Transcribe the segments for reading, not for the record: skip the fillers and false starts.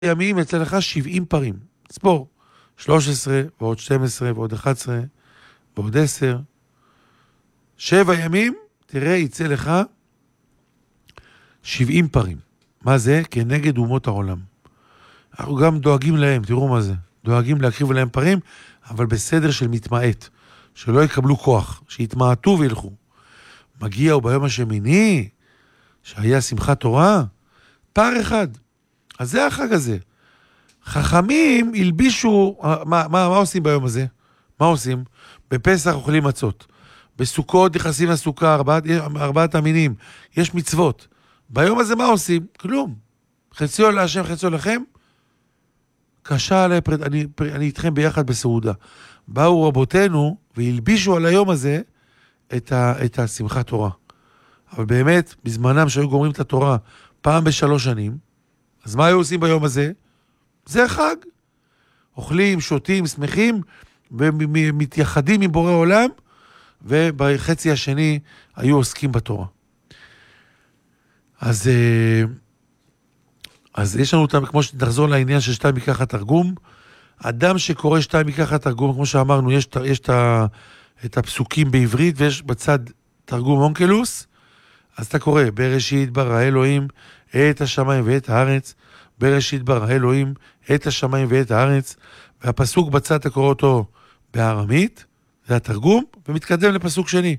ימים יצא לך 70 פרים. ספור. 13 ועוד 12 ועוד 11 ועוד 10. 7 ימים, תראה, יצא לך 70 פרים. מה זה? כנגד אומות העולם. אנחנו גם דואגים להם, תראו מה זה. דואגים להקריב להם פרים, אבל בסדר של מתמעט. שלא יקבלו כוח, שיתמעטו וילכו. מגיע הוא ביום השמיני, שהיה שמחת תורה, פר אחד. אז זה החג הזה. חכמים ילבישו, מה עושים ביום הזה? מה עושים? בפסח אוכלים מצות. בסוכות נכנסים לסוכה, ארבעת המינים. יש מצוות. ביום הזה מה עושים? כלום. חציו להשם, חציו לכם. קשה עליי, אני איתכם ביחד בסעודה. באו רבותינו וילבישו על היום הזה את השמחת תורה. אבל באמת, בזמנם שהיו גומרים את התורה פעם ב3 שנים, אז מה היו עושים ביום הזה? זה חג. אוכלים, שותים, שמחים, ומתייחדים עם בורא עולם, ובחצי השני היו עוסקים בתורה. אז יש לנו אותם, כמו שנחזור לעניין של 2 מכך התרגום, אדם שקורא 2 מכך התרגום, כמו שאמרנו, יש את הפסוקים בעברית, ויש בצד תרגום אונקלוס, אז אתה קורא, בראשית ברא אלוהים את השמיים ואת הארץ, בראשית ברא אלוהים את השמיים ואת הארץ, והפסוק בצד אתה קורא אותו בארמית, זה התרגום, ומתקדם לפסוק שני.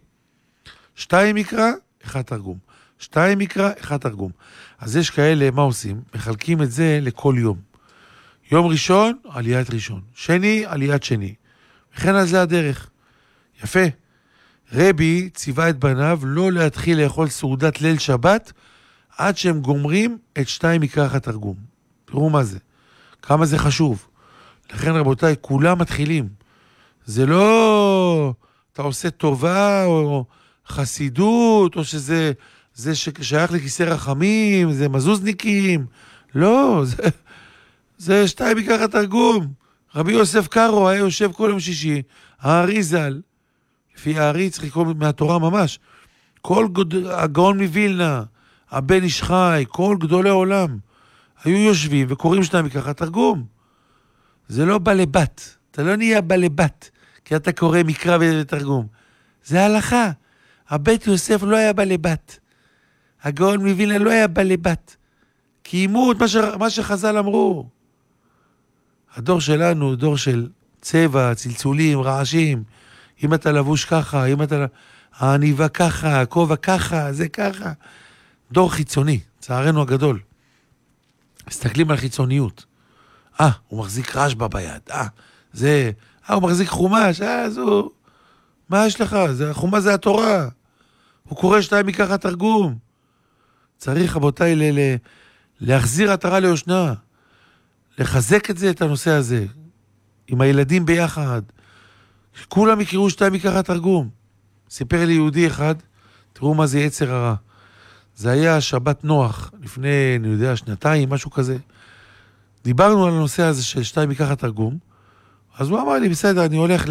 2 מקרא, 1 תרגום. 2 מקרא, 1 תרגום. אז יש כאלה, מה עושים? מחלקים את זה לכל יום. יום ראשון, עליית ראשון. שני, עליית שני. וכן על זה הדרך. יפה. רבי ציווה את בניו לא להתחיל לאכול סעודת ליל שבת, עד שהם גומרים את 2 מקרא התרגום. תראו מה זה. כמה זה חשוב. לכן רבותיי, כולם מתחילים. זה לא אתה עושה טובה או חסידות, או שזה שייך לכיסא רחמים, זה מזוזניקים. לא, זה 2 מקרא התרגום. רבי יוסף קארו היה יושב כל יום שישי, הארי ז"ל, לפי הארי צריך לקרוא מהתורה ממש, כל הגאון מווילנה, הבן איש חי, כל גדולי עולם, היו יושבים וקוראים 2 מקרא התרגום. זה לא בא לבת, אתה לא נהיה בא לבת, כי אתה קורא מקרא ותרגום. זה הלכה. הבית יוסף לא היה בא לבת. הגאון מווילנה לא היה בא לבת. קיימו את מה שחז"ל אמרו. הדור שלנו הוא דור של צבע, צלצולים, רעשים. אם אתה לבוש ככה, אם אתה העניבה ככה, הכובע ככה, זה ככה. דור חיצוני, צערנו הגדול. מסתכלים על חיצוניות. הוא מחזיק רשב"א ביד. הוא מחזיק חומש. מה יש לך? החומש זה התורה. הוא קורא 2 מכך התרגום. צריך, רבותיי, להחזיר עטרה ליושנה. לחזק את זה, את הנושא הזה. עם הילדים ביחד. כולם יקראו 2 מכך התרגום. סיפר לי יהודי אחד, תראו מה זה יצר הרע. זה היה שבת נוח, לפני, אני יודע, 2 משהו כזה. דיברנו על הנושא הזה של 2 מכך התרגום, אז הוא אמר לי, בסדר, אני הולך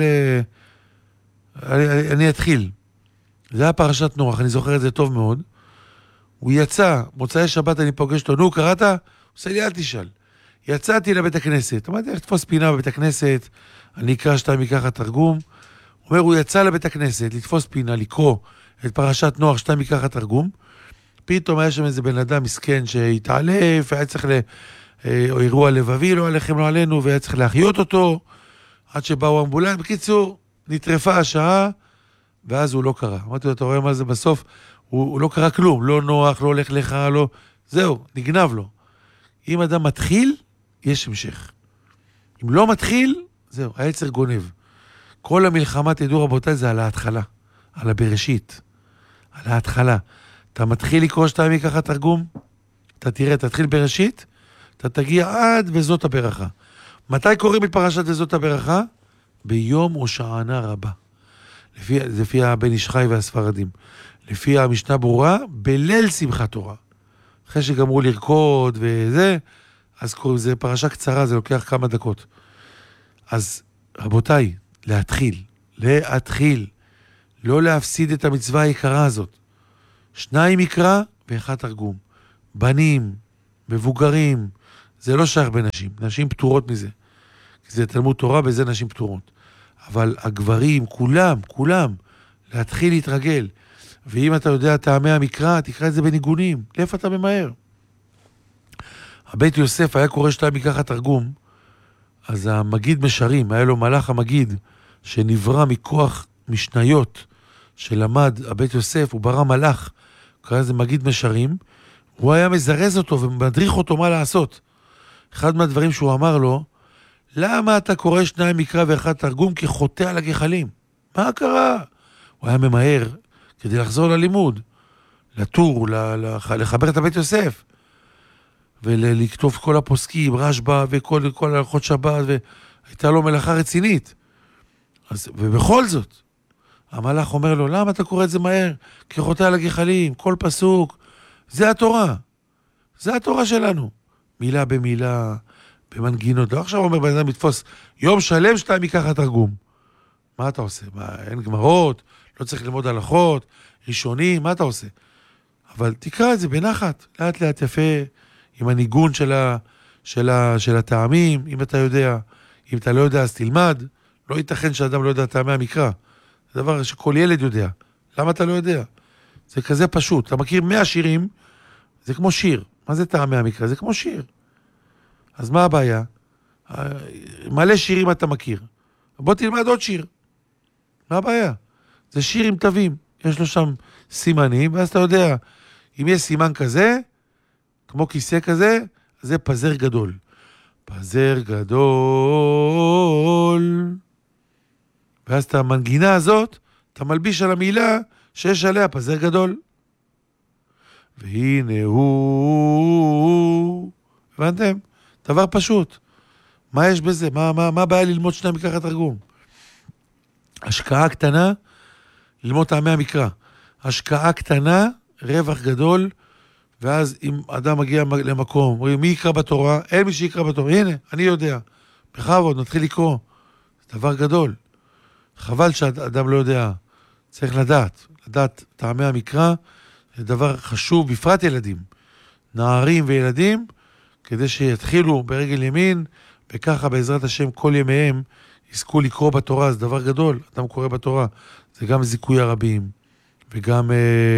אני אתחיל. זה היה פרשת נוח, אני זוכר את זה טוב מאוד. הוא יצא, מוצאי שבת אני פוגש אותו, נו, קראת? הוא עושה לי, אל תשאל. יצאתי לבית הכנסת, אמרתי, איך תפוס פינה בבית הכנסת, אני אקרא 2 מכך התרגום. הוא אומר, הוא יצא לבית הכנסת, לתפוס פינה, לקרוא את פרשת נוח 2 מכך התרגום. פתאום היה שם איזה בן אדם מסכן שהתעלף, היה צריך או אירוע לבבי, לא עליכם, לא עלינו, והיה צריך להחיות אותו, עד שבאו אמבולנס. בקיצור, נטרפה השעה, ואז הוא לא קרא. אמרתי לו, אתה רואה מה זה בסוף? הוא לא קרא כלום, לא נוח, לא הולך לך, לא... זהו, נגנב לו. אם אדם מתחיל, יש המשך. אם לא מתחיל, זהו, היצר גונב. כל המלחמה, תדעו רבותיי, זה על ההתחלה, על הבראשית, על ההתחלה. אתה מתחיל לקרוא 2 מכך התרגום, אתה תראה, תתחיל בראשית, אתה תגיע עד וזאת הברכה. מתי קוראים את פרשת וזאת הברכה? ביום הושענא רבה. לפי הבן איש חי והספרדים. לפי המשנה ברורה, בליל שמחת תורה. אחרי שגמרו לרקוד וזה, אז קוראים, זה פרשה קצרה, זה לוקח כמה דקות. אז רבותיי, להתחיל, לא להפסיד את המצווה היקרה הזאת. 2 מקרא ו1 תרגום. בנים, מבוגרים, זה לא שייך בנשים, נשים פטורות מזה. כי זה תלמוד תורה, בזה נשים פטורות. אבל הגברים, כולם, להתחיל להתרגל. ואם אתה יודע טעמי המקרא, תקרא את זה בניגונים. לאיפה אתה ממהר? הבית יוסף היה קורא 2 מכך התרגום, אז המגיד משרים, היה לו מלאך המגיד, שנברא מכוח משניות, שלמד הבית יוסף, הוא ברא מלאך, קרא לזה מגיד משרים, הוא היה מזרז אותו ומדריך אותו מה לעשות. אחד מהדברים שהוא אמר לו, למה אתה קורא 2 מקרא ואחד תרגום כחוטא על הגחלים? מה קרה? הוא היה ממהר כדי לחזור ללימוד, לטור, לחבר את הבית יוסף, ולכתוב כל הפוסקים, רשב"א וכל הלכות שבת, והייתה לו מלאכה רצינית. ובכל זאת, המלאך אומר לו, למה אתה קורא את זה מהר? כחוטא על הגחלים, כל פסוק, זה התורה. זה התורה שלנו. מילה במילה, במנגינות. לא עכשיו אומר בן אדם לתפוס יום שלם 2 מכך התרגום. מה אתה עושה? מה, אין גמרות, לא צריך ללמוד הלכות, ראשונים, מה אתה עושה? אבל תקרא את זה בנחת, לאט לאט יפה, עם הניגון של הטעמים, אם אתה יודע. אם אתה לא יודע, אז תלמד. לא ייתכן שאדם לא יודע טעמי המקרא. זה דבר שכל ילד יודע. למה אתה לא יודע? זה כזה פשוט. אתה מכיר 100 שירים, זה כמו שיר. מה זה טעמי המקרא? זה כמו שיר. אז מה הבעיה? מלא שירים אתה מכיר. בוא תלמד עוד שיר. מה הבעיה? זה שיר עם תווים. יש לו שם סימנים, ואז אתה יודע, אם יש סימן כזה, כמו כיסא כזה, זה פזר גדול. פזר גדול. ואז את המנגינה הזאת, אתה מלביש על המילה שיש עליה פזר גדול. והנה הוא. הבנתם? דבר פשוט. מה יש בזה? מה הבעיה ללמוד 2 מכך התרגום? השקעה קטנה, ללמוד טעמי המקרא. השקעה קטנה, רווח גדול, ואז אם אדם מגיע למקום, אומרים, מי יקרא בתורה? אין מי שיקרא בתורה. הנה, אני יודע. בכבוד, נתחיל לקרוא. זה דבר גדול. חבל שאדם לא יודע. צריך לדעת טעמי המקרא, זה דבר חשוב, בפרט ילדים. נערים וילדים, כדי שיתחילו ברגל ימין, וככה בעזרת השם כל ימיהם יזכו לקרוא בתורה. זה דבר גדול, אדם קורא בתורה. זה גם זיכוי הרבים, וגם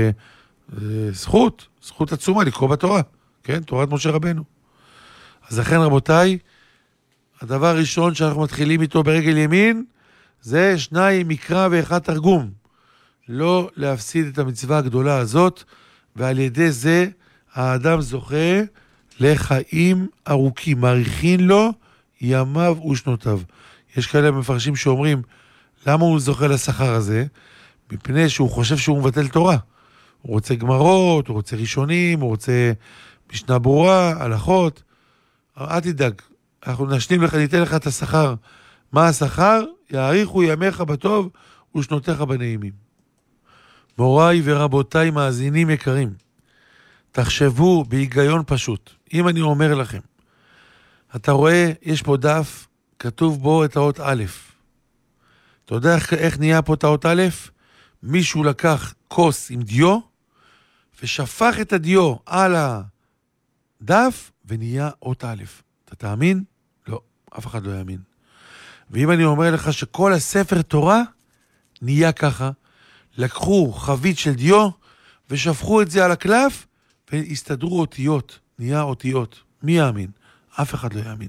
זכות עצומה לקרוא בתורה. כן, תורת משה רבנו. אז לכן רבותיי, הדבר הראשון שאנחנו מתחילים איתו ברגל ימין, זה 2 מקרא ו1 תרגום. לא להפסיד את המצווה הגדולה הזאת, ועל ידי זה האדם זוכה לחיים ארוכים, מאריכין לו ימיו ושנותיו. יש כאלה מפרשים שאומרים, למה הוא זוכה לשכר הזה? מפני שהוא חושב שהוא מבטל תורה. הוא רוצה גמרות, הוא רוצה ראשונים, הוא רוצה משנה ברורה, הלכות. אל תדאג, אנחנו נשלים לך, ניתן לך את השכר. מה השכר? יאריכו ימיך בטוב ושנותיך בנעימים. מוריי ורבותיי מאזינים יקרים, תחשבו בהיגיון פשוט. אם אני אומר לכם, אתה רואה, יש פה דף, כתוב בו את האות א'. אתה יודע איך נהיה פה את האות א'? מישהו לקח כוס עם דיו, ושפך את הדיו על הדף, ונהיה אות א'. אתה תאמין? לא, אף אחד לא יאמין. ואם אני אומר לך שכל הספר תורה נהיה ככה, לקחו חבית של דיו, ושפכו את זה על הקלף, והסתדרו אותיות, נהיה אותיות. מי יאמין? אף אחד לא יאמין.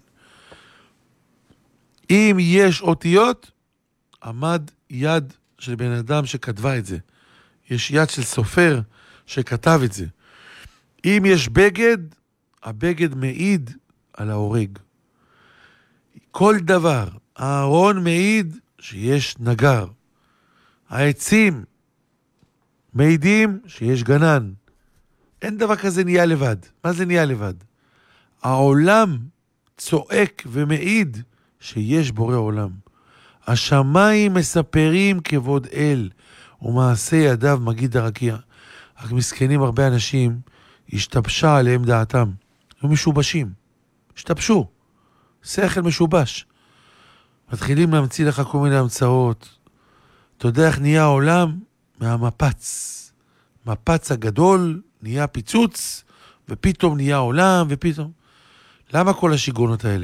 אם יש אותיות, עמד יד של בן אדם שכתבה את זה. יש יד של סופר שכתב את זה. אם יש בגד, הבגד מעיד על ההורג. כל דבר, הארון מעיד שיש נגר. העצים מעידים שיש גנן. אין דבר כזה נהיה לבד. מה זה נהיה לבד? העולם צועק ומעיד שיש בורא עולם. השמיים מספרים כבוד אל, ומעשה ידיו מגיד הרקיע. רק מסכנים הרבה אנשים, השתבשה עליהם דעתם. הם משובשים. השתבשו. שכל משובש. מתחילים להמציא לך כל מיני המצאות. אתה יודע איך נהיה העולם? מהמפץ. מפץ הגדול נהיה פיצוץ, ופתאום נהיה עולם, ופתאום... למה כל השיגעונות האלה?